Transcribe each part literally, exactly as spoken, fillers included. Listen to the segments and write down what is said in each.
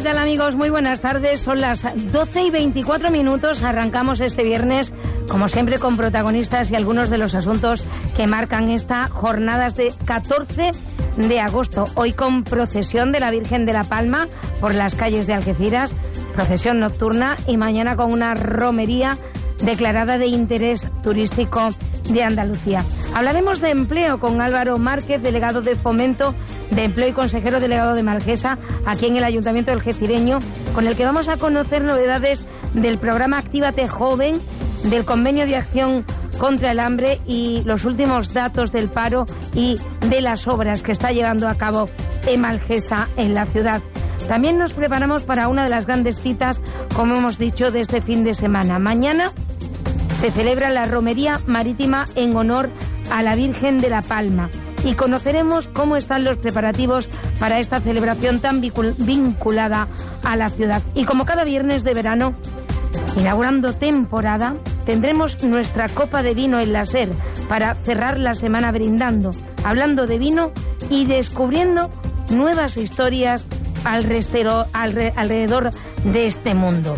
¿qué tal amigos? Muy buenas tardes, son las doce y veinticuatro minutos, arrancamos este viernes, como siempre con protagonistas y algunos de los asuntos que marcan esta jornadas de catorce de agosto, hoy con procesión de la Virgen de la Palma por las calles de Algeciras, procesión nocturna, y mañana con una romería declarada de interés turístico de Andalucía. Hablaremos de empleo con Álvaro Márquez, delegado de Fomento de Empleo y consejero delegado de Malgesa, aquí en el Ayuntamiento del Algecireño, con el que vamos a conocer novedades del programa Actívate Joven, del convenio de acción contra el hambre y los últimos datos del paro y de las obras que está llevando a cabo en Malgesa, en la ciudad. También nos preparamos para una de las grandes citas, como hemos dicho, de este fin de semana. Mañana se celebra la romería marítima en honor a la Virgen de la Palma y conoceremos cómo están los preparativos para esta celebración tan vinculada a la ciudad. Y como cada viernes de verano, inaugurando temporada, tendremos nuestra copa de vino en la SER para cerrar la semana brindando, hablando de vino y descubriendo nuevas historias al restero, al, alrededor de este mundo.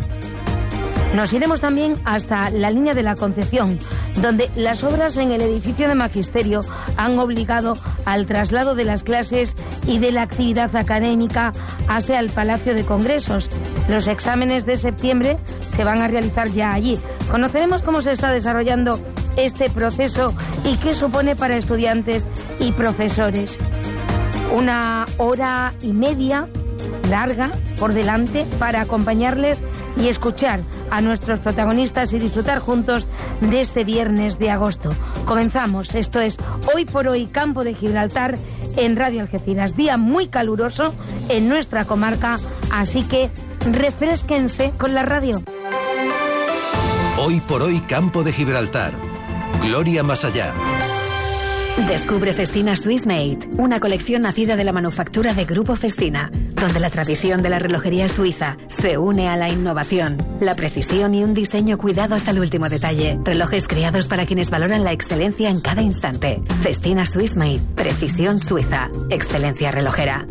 Nos iremos también hasta la línea de la Concepción, donde las obras en el edificio de Magisterio han obligado al traslado de las clases y de la actividad académica hacia el Palacio de Congresos. Los exámenes de septiembre se van a realizar ya allí. Conoceremos cómo se está desarrollando este proceso y qué supone para estudiantes y profesores. Una hora y media larga por delante para acompañarles y escuchar a nuestros protagonistas y disfrutar juntos de este viernes de agosto. Comenzamos, esto es Hoy por Hoy Campo de Gibraltar en Radio Algeciras. Día muy caluroso en nuestra comarca, así que refrésquense con la radio. Hoy por Hoy Campo de Gibraltar. Gloria más allá. Descubre Festina Swiss Made, una colección nacida de la manufactura de Grupo Festina, donde la tradición de la relojería suiza se une a la innovación, la precisión y un diseño cuidado hasta el último detalle. Relojes creados para quienes valoran la excelencia en cada instante. Festina Swiss Made, precisión suiza, excelencia relojera.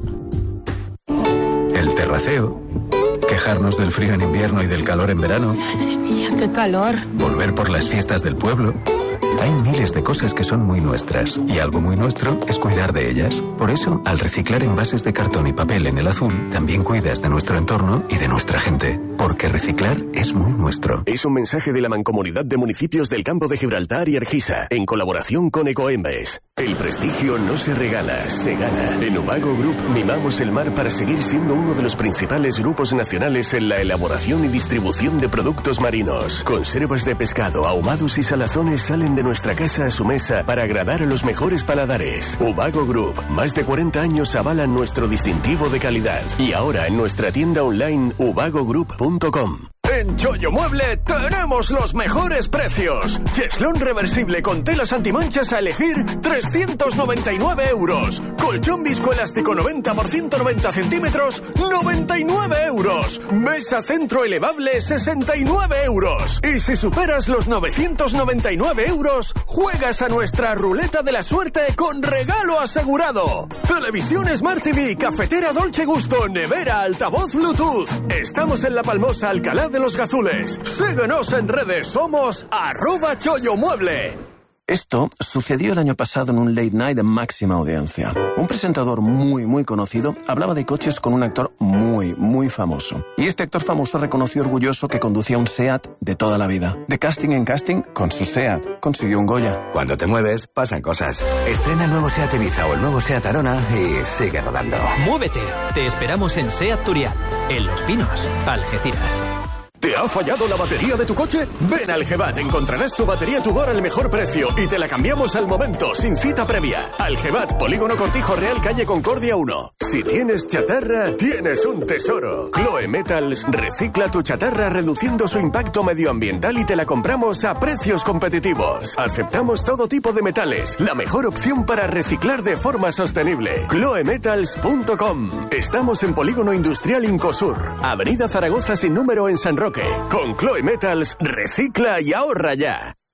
El terraceo, quejarnos del frío en invierno y del calor en verano. Madre mía, qué calor. Volver por las fiestas del pueblo. Hay miles de cosas que son muy nuestras y algo muy nuestro es cuidar de ellas. Por eso, al reciclar envases de cartón y papel en el azul, también cuidas de nuestro entorno y de nuestra gente. Porque reciclar es muy nuestro. Es un mensaje de la Mancomunidad de Municipios del Campo de Gibraltar y Argisa, en colaboración con Ecoembes. El prestigio no se regala, se gana. En Ubago Group mimamos el mar para seguir siendo uno de los principales grupos nacionales en la elaboración y distribución de productos marinos. Conservas de pescado, ahumados y salazones salen de nuestra casa a su mesa para agradar a los mejores paladares. Ubago Group, más de cuarenta años avalan nuestro distintivo de calidad. Y ahora en nuestra tienda online ubago group punto com. En Chollo Mueble tenemos los mejores precios. Cheslón reversible con telas antimanchas a elegir trescientos noventa y nueve euros. Colchón viscoelástico noventa por ciento noventa centímetros, noventa y nueve euros. Mesa centro elevable sesenta y nueve euros. Y si superas los novecientos noventa y nueve euros, juegas a nuestra ruleta de la suerte con regalo asegurado. Televisión Smart T V, cafetera Dolce Gusto, nevera, altavoz Bluetooth. Estamos en La Palmosa, Alcalá de los Gazules. Síguenos en redes, somos arroba Chollo Mueble. Esto sucedió el año pasado en un late night de máxima audiencia. Un presentador muy, muy conocido hablaba de coches con un actor muy, muy famoso. Y este actor famoso reconoció orgulloso que conducía un SEAT de toda la vida. De casting en casting, con su SEAT, consiguió un Goya. Cuando te mueves, pasan cosas. Estrena el nuevo SEAT Ibiza o el nuevo SEAT Arona y sigue rodando. ¡Muévete! Te esperamos en SEAT Turial, en Los Pinos, Algeciras. ¿Te ha fallado la batería de tu coche? Ven al Gevat, encontrarás tu batería Tugor al mejor precio y te la cambiamos al momento, sin cita previa. Al Gevat, Polígono Cortijo Real, calle Concordia uno. Si tienes chatarra, tienes un tesoro. Chloe Metals recicla tu chatarra reduciendo su impacto medioambiental y te la compramos a precios competitivos. Aceptamos todo tipo de metales, la mejor opción para reciclar de forma sostenible. chloe metals punto com. Estamos en Polígono Industrial Incosur, Avenida Zaragoza sin número en San Roque. Con Chloe Metals, recicla y ahorra ya.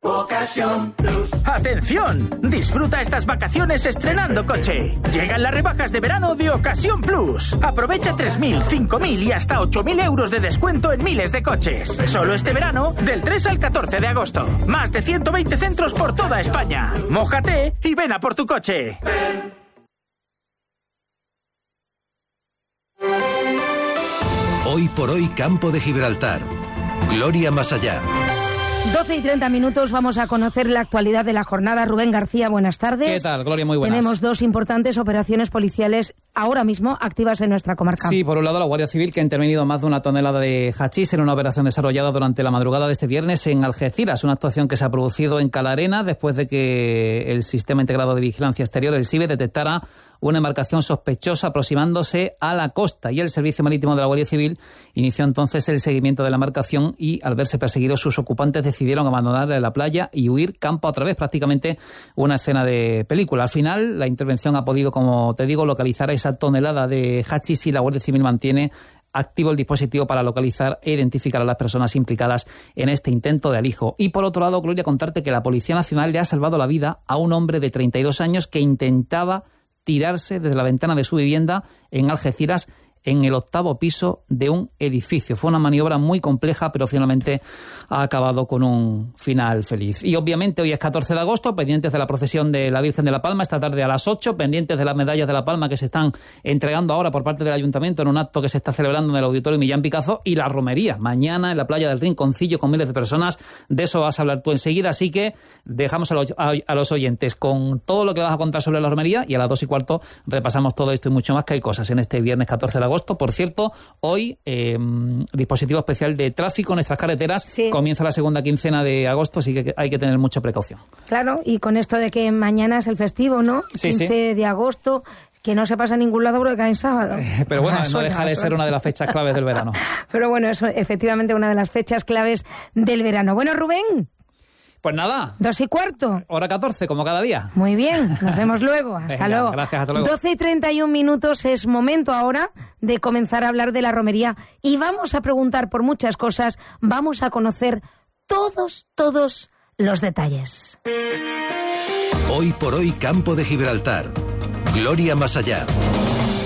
Ocasión Plus. ¡Atención! Disfruta estas vacaciones estrenando coche. Llegan las rebajas de verano de Ocasión Plus. Aprovecha tres mil, cinco mil y hasta ocho mil euros de descuento en miles de coches. Solo este verano, del tres al catorce de agosto. Más de ciento veinte centros por toda España. Mójate y ven a por tu coche. Hoy por hoy, Campo de Gibraltar. Gloria más allá. doce y treinta minutos, vamos a conocer la actualidad de la jornada. Rubén García, buenas tardes. ¿Qué tal, Gloria? Muy buenas. Tenemos dos importantes operaciones policiales ahora mismo activas en nuestra comarca. Sí, por un lado la Guardia Civil, que ha intervenido más de una tonelada de hachís en una operación desarrollada durante la madrugada de este viernes en Algeciras, una actuación que se ha producido en Calarena después de que el Sistema Integrado de Vigilancia Exterior, el S I B E, detectara una embarcación sospechosa aproximándose a la costa, y el Servicio Marítimo de la Guardia Civil inició entonces el seguimiento de la embarcación y, al verse perseguidos, sus ocupantes decidieron abandonar la playa y huir campo a través, prácticamente una escena de película. Al final, la intervención ha podido, como te digo, localizar a esa tonelada de hachís, y la Guardia Civil mantiene activo el dispositivo para localizar e identificar a las personas implicadas en este intento de alijo. Y por otro lado, Gloria, contarte que la Policía Nacional le ha salvado la vida a un hombre de treinta y dos años que intentaba tirarse desde la ventana de su vivienda en Algeciras, en el octavo piso de un edificio. Fue una maniobra muy compleja, pero finalmente ha acabado con un final feliz. Y obviamente hoy es catorce de agosto, pendientes de la procesión de la Virgen de la Palma, esta tarde a las ocho, pendientes de las medallas de la Palma que se están entregando ahora por parte del Ayuntamiento en un acto que se está celebrando en el Auditorio Millán Picazo, y la romería mañana en la playa del Rinconcillo con miles de personas. De eso vas a hablar tú enseguida, así que dejamos a los, a, a los oyentes con todo lo que vas a contar sobre la romería, y a las dos y cuarto repasamos todo esto y mucho más, que hay cosas en este viernes catorce de agosto. Por cierto, hoy eh, dispositivo especial de tráfico en nuestras carreteras. Sí. Comienza la segunda quincena de agosto, así que hay que tener mucha precaución. Claro, y con esto de que mañana es el festivo, ¿no? Sí, quince sí. de agosto, que no se pasa a ningún lado porque cae en sábado. Eh, pero bueno, no deja de ser una de las fechas claves del verano. Pero bueno, es efectivamente una de las fechas claves del verano. Bueno, Rubén. Pues nada. Dos y cuarto. Hora catorce, como cada día. Muy bien, nos vemos luego. Hasta Venga, luego. Gracias, hasta luego. doce y treinta y un minutos, es momento ahora de comenzar a hablar de la romería. Y vamos a preguntar por muchas cosas, vamos a conocer todos, todos los detalles. Hoy por hoy, Campo de Gibraltar. Gloria más allá.